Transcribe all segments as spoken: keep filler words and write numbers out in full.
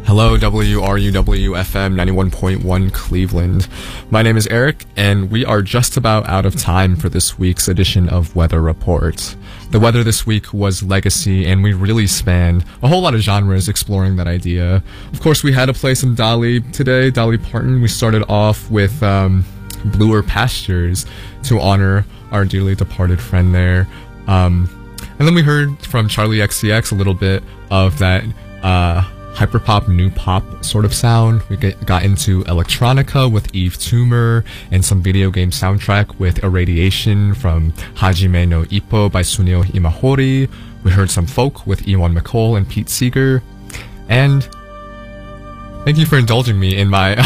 Hello, W R U W F M ninety-one point one Cleveland. My name is Eric, and we are just about out of time for this week's edition of Weather Report. The weather this week was legacy, and we really spanned a whole lot of genres exploring that idea. Of course, we had to play some Dolly today, Dolly Parton. We started off with um, Bluer Pastures to honor our dearly departed friend there. Um, and then we heard from Charli X C X a little bit of that uh, hyperpop, new pop sort of sound. We get, got into electronica with Eve Toomer and some video game soundtrack with Irradiation from Hajime no Ippo by Suneo Imahori. We heard some folk with Ewan McCall and Pete Seeger. And thank you for indulging me in my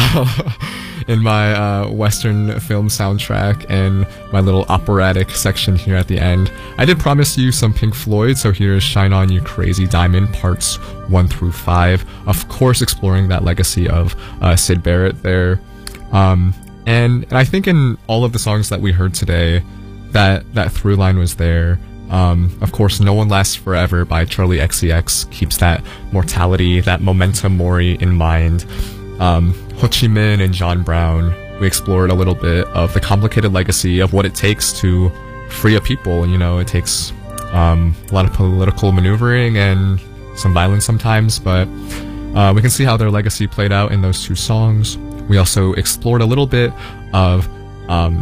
in my uh, Western film soundtrack and my little operatic section here at the end. I did promise you some Pink Floyd, so here's Shine On You Crazy Diamond parts one through five. Of course, exploring that legacy of uh, Syd Barrett there. Um, and, and I think in all of the songs that we heard today, that, that through line was there. Um, of course, No One Lasts Forever by Charli X C X keeps that mortality, that momentum mori in mind. Um, Ho Chi Minh and John Brown, we explored a little bit of the complicated legacy of what it takes to free a people. You know, it takes um, a lot of political maneuvering and some violence sometimes, but uh, we can see how their legacy played out in those two songs. We also explored a little bit of um,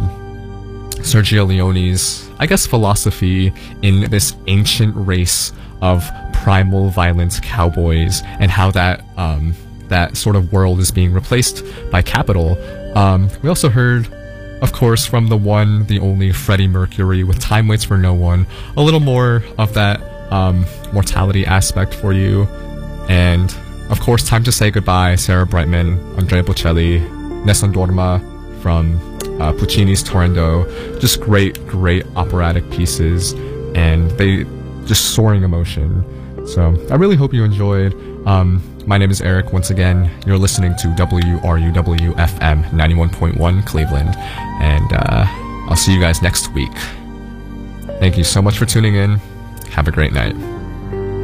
Sergio Leone's, I guess, philosophy in this ancient race of primal violent cowboys and how that um, that sort of world is being replaced by capital. Um, we also heard, of course, from the one, the only Freddie Mercury with Time Waits for No One, a little more of that um, mortality aspect for you. And, of course, Time to Say Goodbye, Sarah Brightman, Andrea Bocelli, Nessun Dorma from uh, Puccini's Turandot. Just great, great operatic pieces, and they just soaring emotion. So I really hope you enjoyed. Um, my name is Eric. Once again, you're listening to W R U W F M ninety-one point one Cleveland, and uh, I'll see you guys next week. Thank you so much for tuning in. Have a great night.